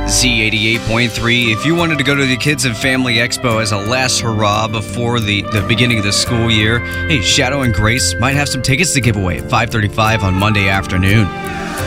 Z88.3. If you wanted to go to the Kids and Family Expo as a last hurrah before the beginning of the school year, hey, Shadow and Grace might have some tickets to give away at 5:35 on Monday afternoon.